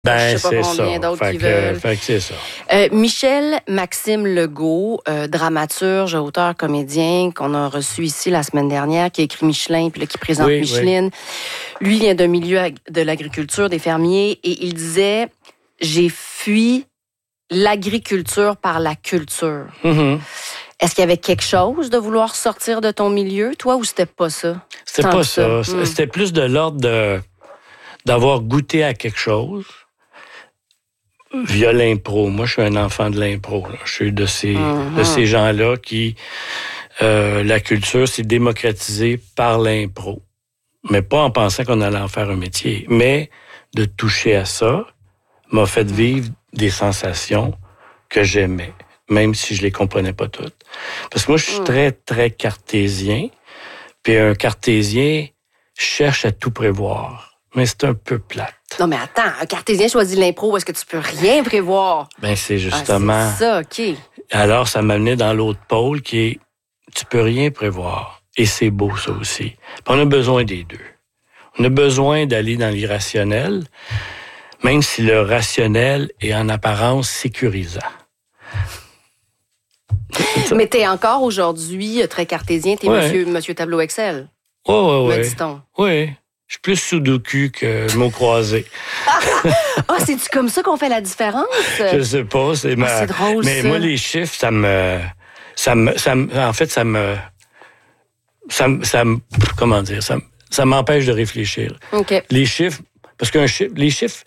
Ben, je sais pas combien d'autres qui veulent. Fait que c'est ça. Michel-Maxime Legault, dramaturge, auteur, comédien, qu'on a reçu ici la semaine dernière, qui a écrit Michelin, puis là, qui présente Micheline. Oui. Lui vient d'un milieu de l'agriculture, des fermiers, et il disait « J'ai fui l'agriculture par la culture. Mm-hmm. » Est-ce qu'il y avait quelque chose de vouloir sortir de ton milieu, toi, ou c'était pas ça? C'était pas ça. C'était plus de l'ordre d'avoir goûté à quelque chose via l'impro. Moi, je suis un enfant de l'impro. Là. Je suis de ces gens-là qui... la culture s'est démocratisée par l'impro. Mais pas en pensant qu'on allait en faire un métier. Mais de toucher à ça m'a fait vivre des sensations que j'aimais, même si je les comprenais pas toutes. Parce que moi, je suis très, très cartésien. Puis un cartésien cherche à tout prévoir. Mais c'est un peu plate. Non, mais attends, un cartésien choisit l'impro, est-ce que tu peux rien prévoir? Ben c'est justement... c'est ça, OK. Alors, ça m'amenait dans l'autre pôle qui est, tu peux rien prévoir. Et c'est beau, ça aussi. Puis on a besoin des deux. On a besoin d'aller dans l'irrationnel, même si le rationnel est en apparence sécurisant. Mais t'es encore aujourd'hui très cartésien, t'es monsieur Tableau Excel. Oui. Me dit-on. Oui. Je suis plus Sudoku que mot croisé. C'est-tu comme ça qu'on fait la différence? Je sais pas. C'est drôle, mais ça. moi, les chiffres, ça me comment dire, ça m'empêche de réfléchir. Okay. Les chiffres, parce les chiffres,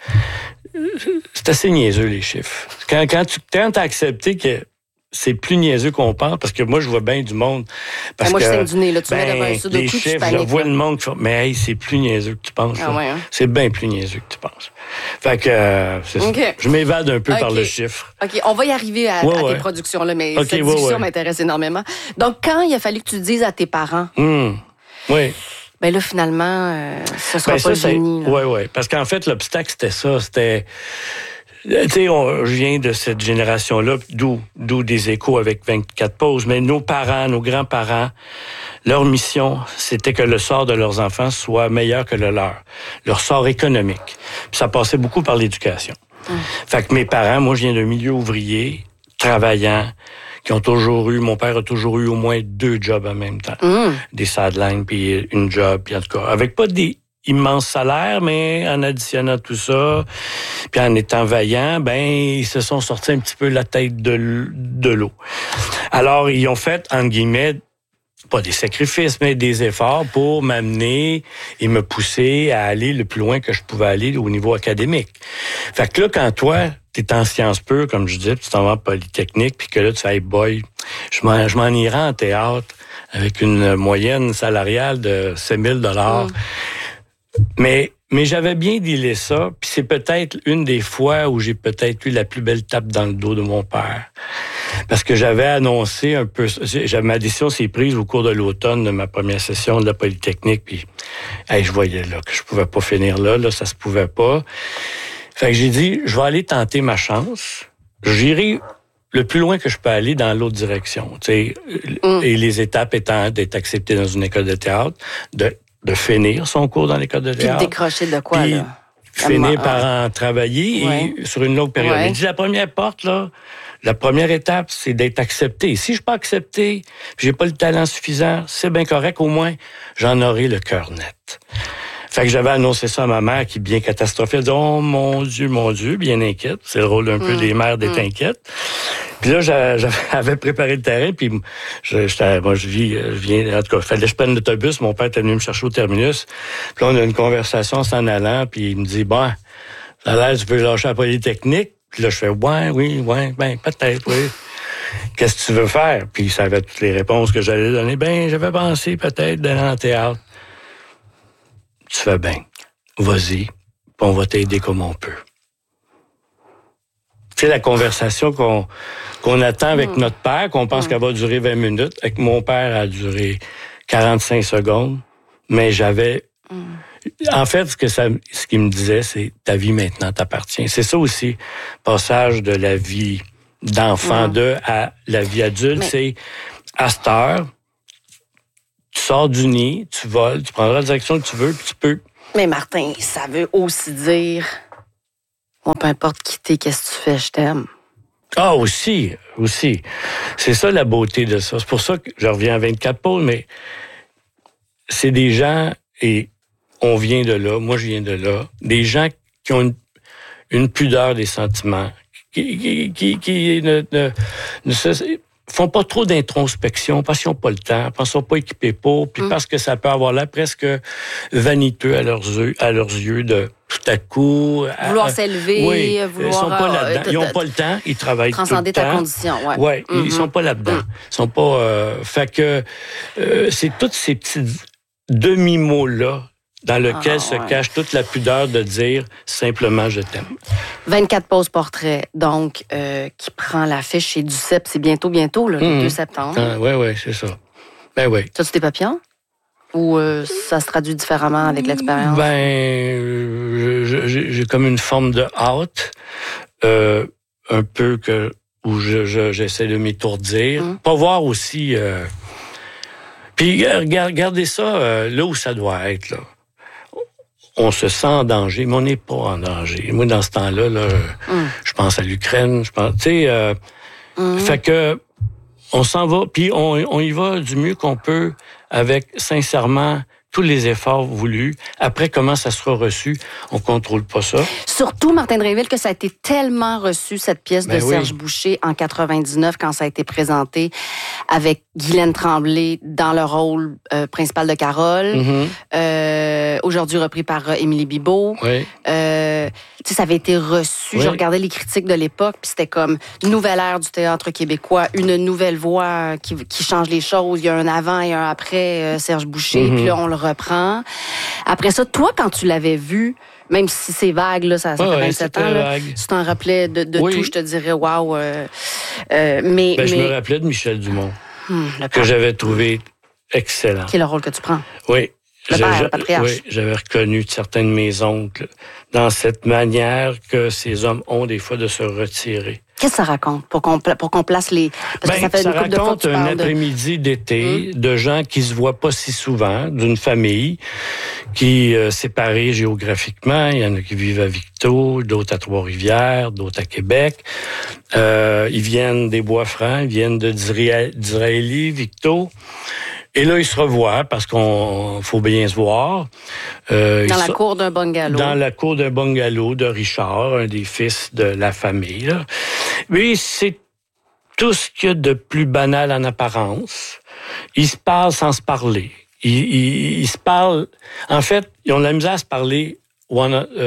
c'est assez niaiseux, les chiffres. Quand t'as accepté que c'est plus niaiseux qu'on pense, parce que moi, je vois bien du monde. Parce moi, que, je saigne du nez, là. Tu mets devant un les chiffres, je vois le monde qui fait, mais hey, c'est plus niaiseux que tu penses. Hein? C'est bien plus niaiseux que tu penses. Fait que, c'est ça. Je m'évade un peu par le chiffre. OK, on va y arriver à tes productions, là, mais cette discussion m'intéresse énormément. Donc, quand il a fallu que tu dises à tes parents... Oui. Ben là, finalement, ce sera pas le génie. Oui. Parce qu'en fait, l'obstacle, c'était ça. C'était... Tu sais, je viens de cette génération-là, d'où des échos avec 24 pauses, mais nos parents, nos grands-parents, leur mission, c'était que le sort de leurs enfants soit meilleur que le leur sort économique. Puis ça passait beaucoup par l'éducation. Fait que mes parents, moi, je viens d'un milieu ouvrier, travaillant, qui ont toujours eu, mon père a toujours eu au moins 2 jobs en même temps. Des sidelines, puis une job, puis en tout cas, avec pas des immense salaire, mais en additionnant tout ça, puis en étant vaillants, ils se sont sortis un petit peu la tête de l'eau. Alors, ils ont fait, entre guillemets, pas des sacrifices, mais des efforts pour m'amener et me pousser à aller le plus loin que je pouvais aller au niveau académique. Fait que là, quand toi, t'es en sciences pures, comme je dis, puis tu t'en vas en Polytechnique, puis que là, tu fais, hey boy, je m'en irai en théâtre avec une moyenne salariale de 7 000 $. Mais j'avais bien dealé ça, puis c'est peut-être une des fois où j'ai peut-être eu la plus belle tape dans le dos de mon père. Parce que j'avais annoncé un peu... Ma décision s'est prise au cours de l'automne de ma première session de la Polytechnique, puis je voyais là que je pouvais pas finir là, ça se pouvait pas. Fait que j'ai dit, je vais aller tenter ma chance, j'irai le plus loin que je peux aller dans l'autre direction. Et les étapes étant d'être accepté dans une école de théâtre, de finir son cours dans l'école de théâtre. Puis décrocher de quoi, puis là? Finir par en travailler et sur une longue période. Il dit, la première porte, là, la première étape, c'est d'être accepté. Si je suis pas accepté, puis j'ai pas le talent suffisant, c'est bien correct, au moins, j'en aurai le cœur net. Fait que j'avais annoncé ça à ma mère qui, bien catastrophée, elle dit, oh mon Dieu, bien inquiète. C'est le rôle un peu des mères d'être inquiète. Puis là, j'avais préparé le terrain, puis je viens, en tout cas, fallait que je prenne l'autobus. Mon père était venu me chercher au terminus. Puis là, on a une conversation en s'en allant, puis il me dit, ça a l'air, tu peux lâcher la Polytechnique. Puis là, je fais, peut-être, oui. Qu'est-ce que tu veux faire? Puis ça avait toutes les réponses que j'allais donner. J'avais pensé peut-être d'aller en théâtre. Tu fais bien. Vas-y, puis on va t'aider comme on peut. Tu sais, la conversation qu'on attend avec notre père, qu'on pense qu'elle va durer 20 minutes, avec mon père, elle a duré 45 secondes, mais j'avais... En fait, ce qu'il me disait, c'est « ta vie maintenant t'appartient ». C'est ça aussi, passage de la vie d'enfant à la vie adulte, c'est à cette heure, tu sors du nid, tu voles, tu prendras la direction que tu veux, puis tu peux... Mais Martin, ça veut aussi dire Moi, peu importe qui t'es, qu'est-ce que tu fais, je t'aime. Ah, aussi. C'est ça la beauté de ça. C'est pour ça que je reviens à 24 pôles, mais c'est des gens, et on vient de là, moi je viens de là, des gens qui ont une pudeur des sentiments, qui ne se font pas trop d'introspection parce qu'ils n'ont pas le temps, parce qu'ils ne sont pas équipés pour, puis parce que ça peut avoir l'air presque vaniteux à leurs yeux de tout à coup... Vouloir s'élever, oui, vouloir... Ils sont pas là-dedans. Ils n'ont pas le temps, ils travaillent tout le temps. Transcender ta condition, oui. Oui, ils sont pas là-dedans. Ils sont pas... fait que c'est tous ces petits demi-mots-là dans lequel se cache toute la pudeur de dire simplement « je t'aime ». 24 poses portraits, donc, qui prend l'affiche chez Duceppe. C'est bientôt, le 2 septembre. Oui, c'est ça. Ben oui. T'as-tu des papillons? Ou ça se traduit différemment avec l'expérience? J'ai comme une forme de hâte, un peu où j'essaie de m'étourdir. Pas voir aussi... Puis regardez ça là où ça doit être, là. On se sent en danger, mais on n'est pas en danger. Moi, dans ce temps-là, je pense à l'Ukraine, fait que on s'en va, puis on y va du mieux qu'on peut avec, sincèrement, tous les efforts voulus. Après, comment ça sera reçu, on contrôle pas ça. Surtout, Martin Drainville, que ça a été tellement reçu, cette pièce de Serge Boucher, en 99, quand ça a été présenté avec Guylaine Tremblay dans le rôle principal de Carole. Aujourd'hui repris par Émilie Bibeau. Oui. Ça avait été reçu. Je regardais les critiques de l'époque, puis c'était comme nouvelle ère du théâtre québécois, une nouvelle voix qui change les choses. Il y a un avant et un après Serge Boucher, puis là, on le reprend. Après ça, toi, quand tu l'avais vu, même si c'est vague, là, ça fait 27 ans, là, tu t'en rappelais de tout, je te dirais, waouh. Je me rappelais de Michel Dumont, que j'avais trouvé excellent. Qui est le rôle que tu prends. Oui. Le père, patriarche. Oui, j'avais reconnu certains de mes oncles dans cette manière que ces hommes ont des fois de se retirer. Qu'est-ce que ça raconte pour qu'on place les... Parce que ça fait ça une couple de fois que tu raconte parles un après-midi d'été de gens qui se voient pas si souvent, d'une famille qui séparée géographiquement. Il y en a qui vivent à Victo, d'autres à Trois-Rivières, d'autres à Québec. Ils viennent des Bois-Francs, ils viennent d'Israélie, Victo. Et là, ils se revoient parce qu'on faut bien se voir. Dans la cour d'un bungalow. Dans la cour d'un bungalow de Richard, un des fils de la famille. Là. Oui, c'est tout ce qu'il y a de plus banal en apparence. Ils se parlent sans se parler. Ils se parlent... En fait, ils ont de la misère à se parler. Ils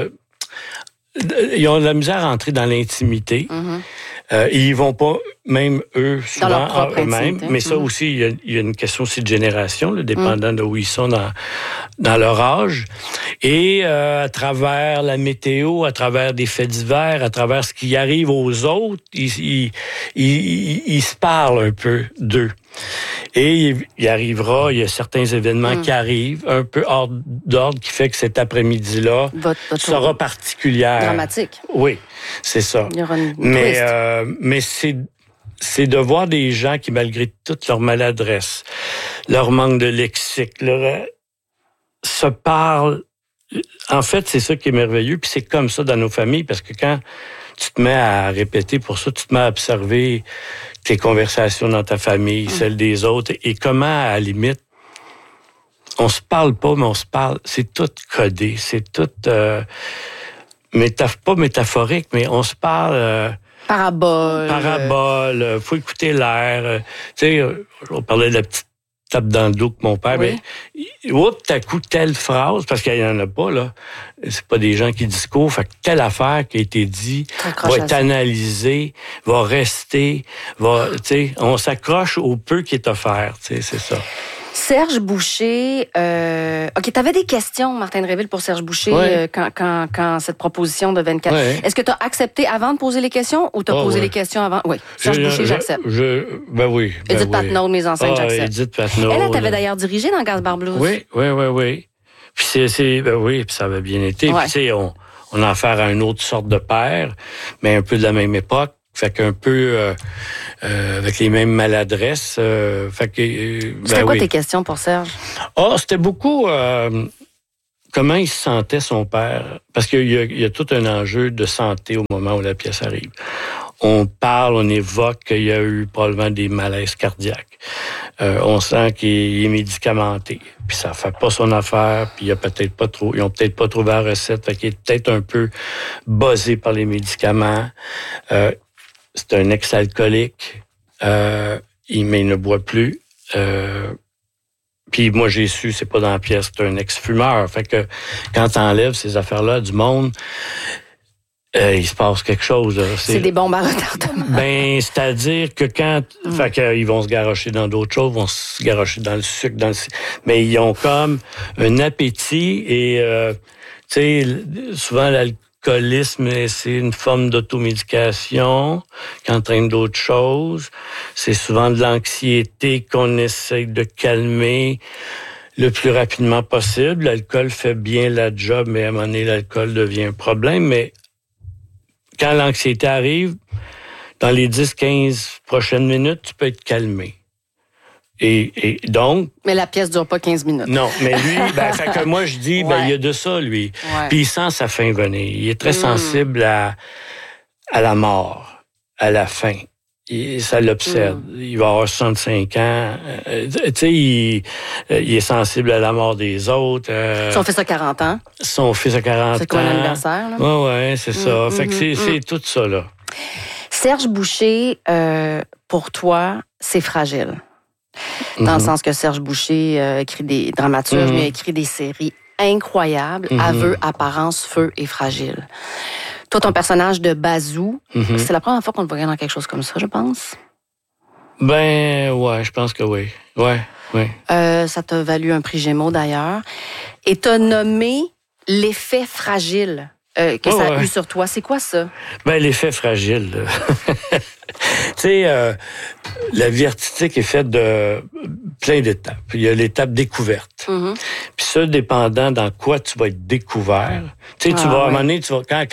ont de la misère à entrer dans l'intimité. Ils vont pas, même eux, souvent eux-mêmes. Mais ça aussi, il y a une question aussi de génération, là, dépendant de où ils sont dans leur âge. Et à travers la météo, à travers des faits divers, à travers ce qui arrive aux autres, ils se parlent un peu d'eux. Et il y a certains événements qui arrivent, un peu hors d'ordre, qui fait que cet après-midi-là sera particulier. Dramatique. Oui, c'est ça. Il y aura une mais c'est de voir des gens qui, malgré toute leur maladresse, leur manque de lexique, se parlent. En fait, c'est ça qui est merveilleux, puis c'est comme ça dans nos familles, parce que quand tu te mets à répéter pour ça, tu te mets à observer tes conversations dans ta famille, celles des autres, et comment, à la limite, on se parle pas, mais on se parle, c'est tout codé, c'est tout pas métaphorique, mais on se parle... Parabole, faut écouter l'air. Tu sais, on parlait de la petite tape dans le dos que mon père, mais t'as coup telle phrase, parce qu'il y en a pas, là. C'est pas des gens qui discourent, fait que telle affaire qui a été dit va être analysée, va rester, tu sais, on s'accroche au peu qui est offert, tu sais, c'est ça. Serge Boucher, OK, tu avais des questions, Martin Drainville, pour Serge Boucher quand cette proposition de 24... Ouais. Est-ce que tu as accepté avant de poser les questions ou tu as posé les questions avant? Oui, Serge Boucher, j'accepte. Ben oui. Edith Patnaud, mes enceintes, j'accepte. Edith Patnaud. Elle t'avait d'ailleurs dirigé dans Gaspard Blues. Oui. Puis puis ça avait bien été. Puis tu sais, on a affaire à une autre sorte de père, mais un peu de la même époque. Fait qu'un peu avec les mêmes maladresses. C'était quoi tes questions pour Serge? C'était beaucoup... comment il se sentait son père, parce qu'il y a tout un enjeu de santé au moment où la pièce arrive. On parle, on évoque qu'il y a eu probablement des malaises cardiaques. On sent qu'il est médicamenté. Puis ça fait pas son affaire, puis ils ont peut-être pas trouvé la recette, fait qu'il est peut-être un peu buzzé par les médicaments. C'est un ex-alcoolique. Mais il ne boit plus. Puis moi, j'ai su, c'est pas dans la pièce, c'est un ex-fumeur. Fait que quand t'enlèves ces affaires-là du monde, il se passe quelque chose. C'est des bombes à retardement. Ben, c'est-à-dire que quand... Fait qu'ils vont se garrocher dans d'autres choses, vont se garrocher dans le sucre, mais ils ont comme un appétit et, tu sais, souvent l'alcoolisme, c'est une forme d'automédication qui entraîne d'autres choses. C'est souvent de l'anxiété qu'on essaye de calmer le plus rapidement possible. L'alcool fait bien la job, mais à un moment donné, l'alcool devient un problème, mais quand l'anxiété arrive, dans les 10-15 prochaines minutes, tu peux être calmé. Et donc... Mais la pièce dure pas 15 minutes. Non, mais lui, fait que moi, je dis, il y a de ça, lui. Ouais. Puis il sent sa fin venir. Il est très sensible à la mort, à la fin. Ça l'obsède. Il va avoir 65 ans. Tu sais, il est sensible à la mort des autres. Son fils a 40 ans. Son fils a 40 ans. C'est quoi l'anniversaire, là? Ouais, c'est ça. Fait que c'est tout ça, là. Serge Boucher, pour toi, c'est fragile. Dans le sens que Serge Boucher écrit des dramaturges, mais il a écrit des séries incroyables. Aveux, apparence, feu et fragile. Toi, ton personnage de Bazou, c'est la première fois qu'on te voit dans quelque chose comme ça, je pense. Ben, ouais, je pense que oui. Ouais. Ça t'a valu un prix Gémeaux, d'ailleurs. Et t'as nommé l'effet fragile que ça a eu sur toi. C'est quoi ça? Ben, l'effet fragile. Tu sais, la vie artistique est faite de plein d'étapes. Il y a l'étape découverte. Puis ça, dépendant dans quoi tu vas être découvert. Tu sais, tu vas à un moment donné,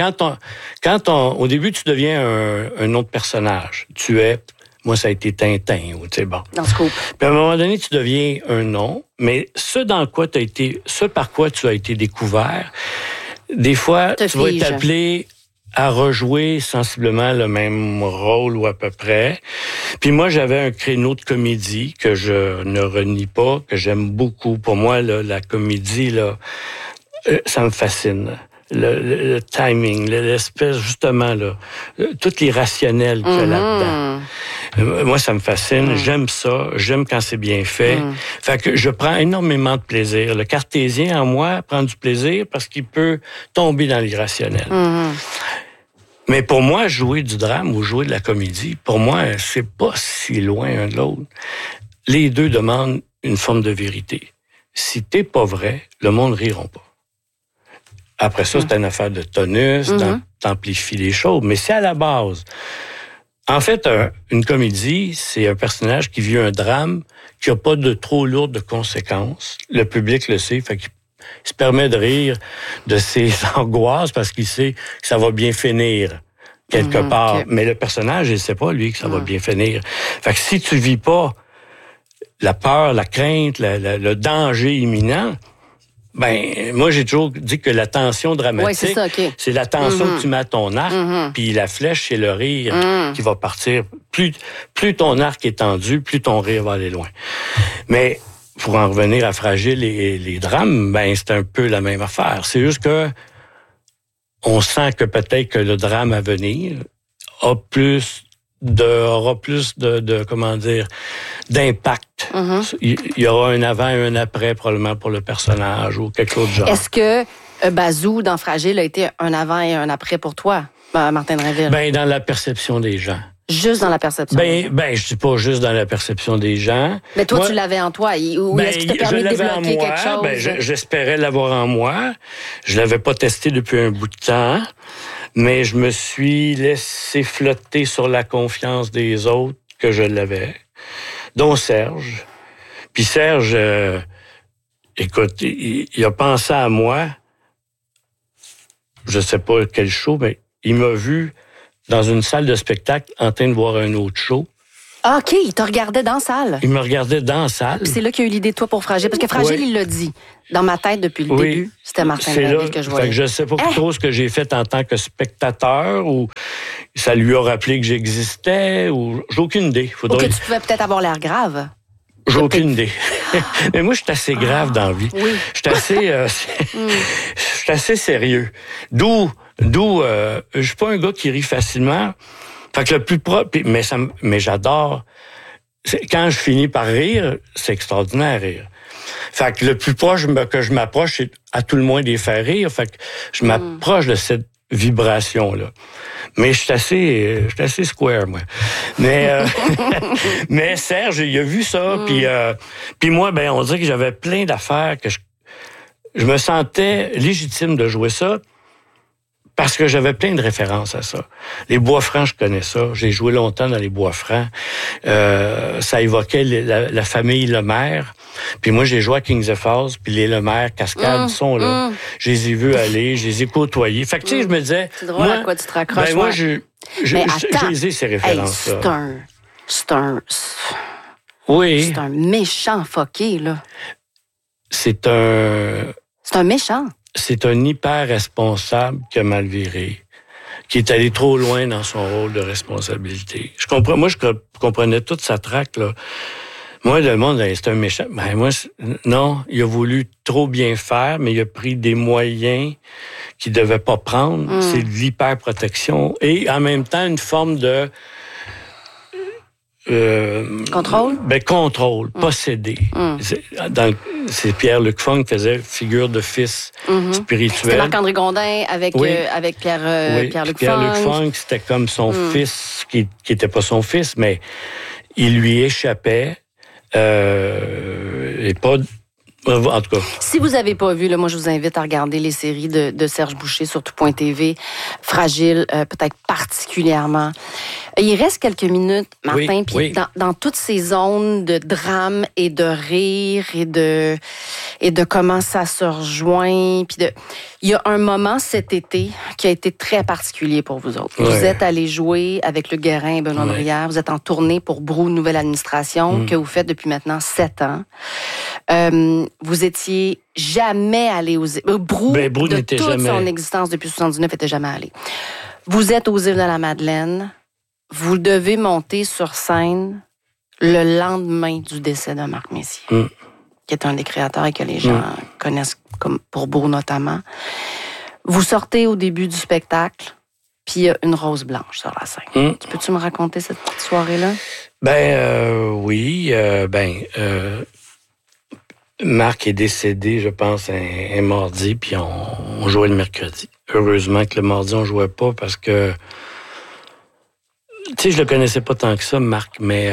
au début, tu deviens un autre personnage. Moi, ça a été Tintin, tu sais, bon. Dans ce coup. Puis à un moment donné, tu deviens un nom, mais ce par quoi tu as été découvert, des fois, tu vas être appelé à rejouer sensiblement le même rôle ou à peu près. Puis moi, j'avais un créneau de comédie que je ne renie pas, que j'aime beaucoup. Pour moi, là, la comédie, là, ça me fascine. Le timing, l'espèce, justement, là, tout l'irrationnel qu'il y a là-dedans. Moi, ça me fascine. J'aime ça. J'aime quand c'est bien fait. Fait que je prends énormément de plaisir. Le cartésien, en moi, prend du plaisir parce qu'il peut tomber dans l'irrationnel. Mais pour moi, jouer du drame ou jouer de la comédie, pour moi, c'est pas si loin un de l'autre. Les deux demandent une forme de vérité. Si t'es pas vrai, le monde riront pas. Après ça, c'est une affaire de tonus, t'amplifies les choses. Mais c'est à la base. En fait, une comédie, c'est un personnage qui vit un drame qui n'a pas de trop lourdes conséquences. Le public le sait, fait qu'il se permet de rire de ses angoisses parce qu'il sait que ça va bien finir quelque part. Okay. Mais le personnage, il ne sait pas, lui, que ça va bien finir. Fait que si tu vis pas la peur, la crainte, le danger imminent, ben, moi, j'ai toujours dit que la tension dramatique, c'est la tension que tu mets à ton arc, puis la flèche, c'est le rire qui va partir. Plus ton arc est tendu, plus ton rire va aller loin. Mais pour en revenir à Fragile et les drames, ben, c'est un peu la même affaire. C'est juste que on sent que peut-être que le drame à venir aura plus de comment dire, d'impact. Il y aura un avant et un après, probablement, pour le personnage ou quelque chose de genre. Est-ce que Bazou, dans Fragile, a été un avant et un après pour toi, Martin Drainville? Ben, dans la perception des gens. Juste dans la perception des gens? Ben, je dis pas juste dans la perception des gens. Mais toi, tu l'avais en toi. Ou est-ce qu'il t'a permis de débloquer quelque chose? Ben, j'espérais l'avoir en moi. Je l'avais pas testé depuis un bout de temps. Mais je me suis laissé flotter sur la confiance des autres que je l'avais, dont Serge. Puis Serge, écoute, il a pensé à moi, je sais pas quel show, mais il m'a vu dans une salle de spectacle en train de voir un autre show. Ah, OK, il te regardait dans la salle. Il me regardait dans la salle. Puis c'est là qu'il y a eu l'idée de toi pour Fragile. Parce que Fragile, il l'a dit. Dans ma tête, depuis le début, c'était Martin Blainville que je voyais. Fait que je sais pas trop ce que j'ai fait en tant que spectateur ou ça lui a rappelé que j'existais ou j'ai aucune idée. Ou que tu pouvais peut-être avoir l'air grave. J'ai aucune idée. Mais moi, je suis assez grave dans la vie. Oui. Je suis assez sérieux. D'où, je suis pas un gars qui rit facilement. Fait que le plus propre, mais j'adore. Quand je finis par rire, c'est extraordinaire rire. Fait que le plus proche que je m'approche, c'est à tout le moins des faire rire. Fait que je m'approche de cette vibration-là. Mais je suis assez square, moi. Mais, mais Serge, il a vu ça, puis moi, ben, on dirait que j'avais plein d'affaires que je me sentais légitime de jouer ça parce que j'avais plein de références à ça. Les Bois-Francs, je connais ça. J'ai joué longtemps dans les Bois-Francs. Ça évoquait la famille Lemaire. Puis moi, j'ai joué à Kings of Falls, puis les Lemaire, Cascade, sont là. Je les ai vus aller, je les ai côtoyés. Fait que, tu sais, je me disais... C'est drôle à quoi tu te raccroches. Ben, moi, j'ai ces références-là. Oui. C'est un méchant fucké, là. C'est un méchant. C'est un hyper responsable qui a mal viré, qui est allé trop loin dans son rôle de responsabilité. Je comprenais toute sa traque, là. Moi, le monde, c'est un méchant. Ben, moi, non, il a voulu trop bien faire, mais il a pris des moyens qu'il devait pas prendre. C'est de l'hyperprotection et en même temps une forme de contrôle? Contrôle, posséder. C'est Pierre-Luc Funk qui faisait figure de fils spirituel. C'était Marc-André Gondin avec Pierre-Luc Funk, c'était comme son fils, qui était pas son fils, mais il lui échappait. Et pas... En tout cas. Si vous n'avez pas vu, là, moi, je vous invite à regarder les séries de Serge Boucher sur tout.tv. Fragile, peut-être particulièrement. Il reste quelques minutes, Martin, puis dans toutes ces zones de drame et de rire et de comment ça se rejoint, puis il y a un moment cet été qui a été très particulier pour vous autres. Vous êtes allés jouer avec Luc Guérin et Benoît Brière. Vous êtes en tournée pour Brou, nouvelle administration, que vous faites depuis maintenant 7 ans. Vous étiez jamais allé aux îles. Brou de toute son existence depuis 79, était jamais allé. Vous êtes aux îles de la Madeleine. Vous devez monter sur scène le lendemain du décès de Marc Messier, qui est un des créateurs et que les gens connaissent comme pour Brou notamment. Vous sortez au début du spectacle, puis il y a une rose blanche sur la scène. Peux-tu me raconter cette petite soirée-là? Oui. Marc est décédé, je pense, un mardi, puis on jouait le mercredi. Heureusement que le mardi, on jouait pas parce que... Tu sais, je le connaissais pas tant que ça, Marc, mais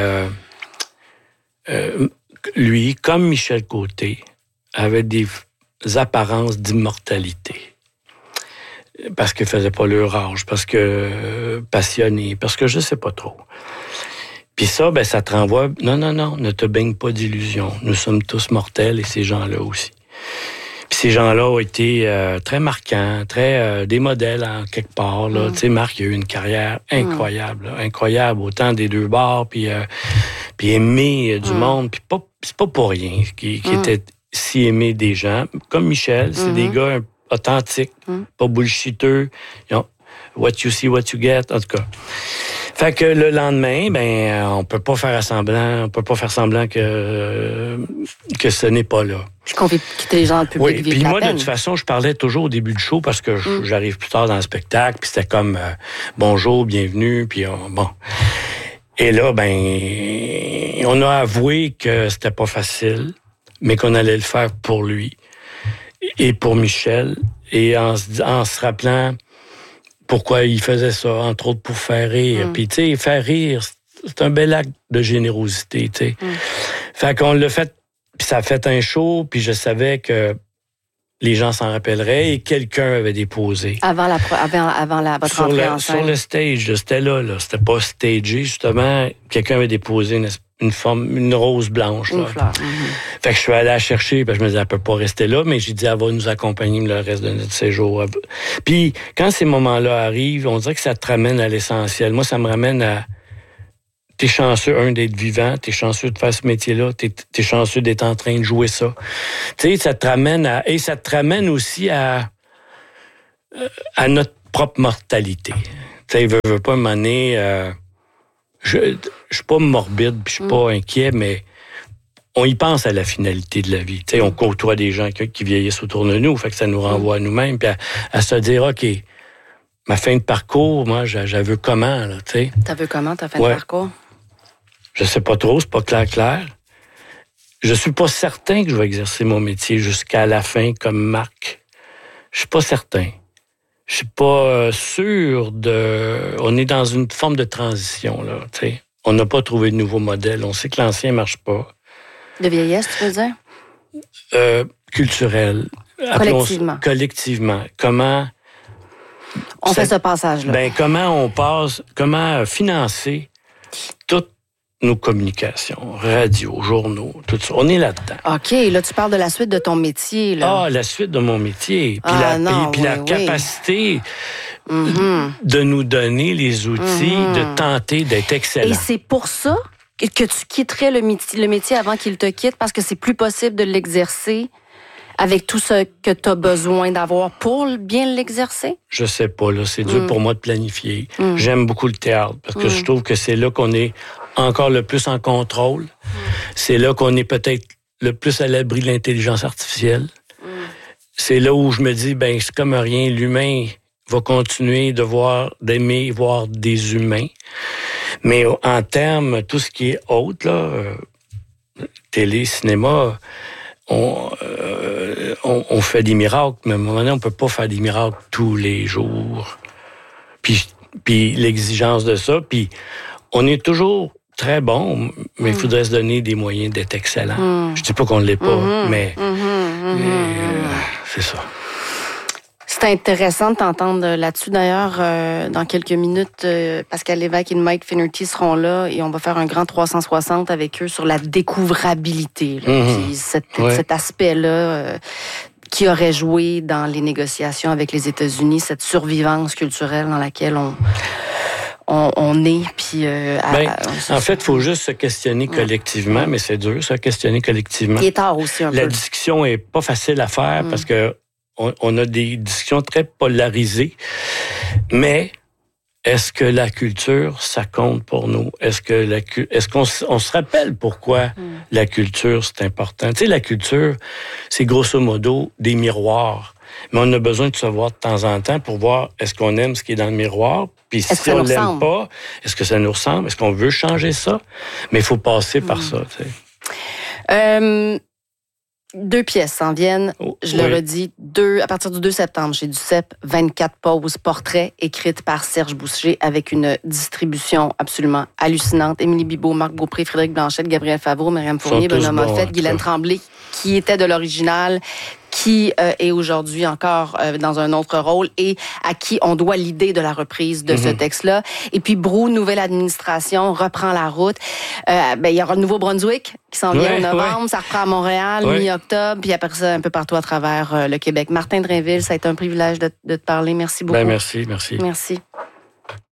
lui, comme Michel Côté, avait des apparences d'immortalité. Parce qu'il faisait pas leur âge, parce que passionné, parce que je sais pas trop. Puis ça, ça te renvoie... Non, ne te baigne pas d'illusions. Nous sommes tous mortels et ces gens-là aussi. Puis ces gens-là ont été très marquants, très des modèles en quelque part. Tu sais, Marc, il a eu une carrière incroyable, incroyable, autant des deux bords, puis aimé du monde. Puis c'est pas pour rien qu'il était si aimé des gens. Comme Michel, c'est des gars authentiques, pas bullshiteux. What you see, what you get, en tout cas. Fait que le lendemain, on peut pas faire semblant que ce n'est pas là. Je confie que les gens dans le public vivent puis la moi, peine. de toute façon, je parlais toujours au début du show parce que j'arrive plus tard dans le spectacle, puis c'était comme bonjour, bienvenue, puis bon. Et là, on a avoué que c'était pas facile, mais qu'on allait le faire pour lui et pour Michel, et en se rappelant pourquoi il faisait ça, entre autres pour faire rire. Puis, tu sais, faire rire, c'est un bel acte de générosité, tu sais. Fait qu'on l'a fait, puis ça a fait un show, puis je savais que les gens s'en rappelleraient et quelqu'un avait déposé. Avant votre entrée en scène. Sur le stage, c'était là. C'était pas stagé, justement. Quelqu'un avait déposé une rose blanche. Une fleur. Fait que je suis allé la chercher, parce que je me disais, elle peut pas rester là, mais j'ai dit, elle va nous accompagner le reste de notre séjour. Puis, quand ces moments-là arrivent, on dirait que ça te ramène à l'essentiel. Moi, ça me ramène à... T'es chanceux, d'être vivant, t'es chanceux de faire ce métier-là, t'es chanceux d'être en train de jouer ça. Tu sais, ça te ramène et ça te ramène aussi à notre propre mortalité. Tu sais, veux pas m'amener... je suis pas morbide, puis je suis pas inquiet, mais on y pense à la finalité de la vie. Tu sais, on côtoie des gens qui vieillissent autour de nous, fait que ça nous renvoie à nous-mêmes, puis à se dire, OK, ma fin de parcours, moi, je veux comment, là, tu sais. T'as vu comment, ta fin de parcours? Je sais pas trop, c'est pas clair. Je suis pas certain que je vais exercer mon métier jusqu'à la fin comme Marc. Je suis pas certain. Je suis pas sûr de... On est dans une forme de transition, là, tu sais. On n'a pas trouvé de nouveau modèle. On sait que l'ancien marche pas. De vieillesse, tu veux dire? Culturel. Collectivement. Comment... On fait ce passage-là. Ben, comment financer toutes nos communications, radio, journaux, tout ça. On est là-dedans. OK, là, tu parles de la suite de ton métier, là. Ah, la suite de mon métier. Puis la capacité de nous donner les outils, de tenter d'être excellent. Et c'est pour ça que tu quitterais le métier avant qu'il te quitte, parce que c'est plus possible de l'exercer avec tout ce que tu as besoin d'avoir pour bien l'exercer? Je sais pas, là. C'est dur pour moi de planifier. J'aime beaucoup le théâtre, parce que je trouve que c'est là qu'on est encore le plus en contrôle. C'est là qu'on est peut-être le plus à l'abri de l'intelligence artificielle. C'est là où je me dis, ben c'est comme rien, l'humain va continuer d'aimer voir des humains. Mais en termes, tout ce qui est autre, là, télé, cinéma, on fait des miracles, mais à un moment donné, on peut pas faire des miracles tous les jours. Puis l'exigence de ça, puis on est toujours très bon, mais il faudrait se donner des moyens d'être excellent. Je dis pas qu'on ne l'est pas, mais c'est ça. C'est intéressant de t'entendre là-dessus. D'ailleurs, dans quelques minutes, Pascal Lévesque et Mike Finnerty seront là et on va faire un grand 360 avec eux sur la découvrabilité. Puis cet aspect-là qui aurait joué dans les négociations avec les États-Unis, cette survivance culturelle dans laquelle on est. Puis, en fait, il faut juste se questionner collectivement, mais c'est dur, se questionner collectivement. Il est tard aussi un peu. La discussion est pas facile à faire parce que on a des discussions très polarisées, mais est-ce que la culture, ça compte pour nous? Est-ce qu'on se rappelle pourquoi la culture, c'est important? Tu sais, la culture, c'est grosso modo des miroirs. Mais on a besoin de se voir de temps en temps pour voir est-ce qu'on aime ce qui est dans le miroir, puis si on l'aime pas, est-ce que ça nous ressemble? Est-ce qu'on veut changer ça? Mais il faut passer par ça, tu sais. 2 pièces s'en viennent, je le redis, à partir du 2 septembre, chez Duceppe, 24 pauses, portraits, écrites par Serge Boucher, avec une distribution absolument hallucinante. Émilie Bibeau, Marc Beaupré, Frédéric Blanchette, Gabriel Favreau, Myriam Fournier, Benoît Moffett, Guylaine Tremblay, qui était de l'original, qui est aujourd'hui encore dans un autre rôle et à qui on doit l'idée de la reprise de ce texte-là. Et puis Brou, nouvelle administration, reprend la route. Il y aura le Nouveau-Brunswick qui s'en vient en novembre, ça reprend à Montréal, mi-octobre, puis après ça, un peu partout à travers le Québec. Martin Drainville, ça a été un privilège de te parler. Merci beaucoup. Merci. Merci.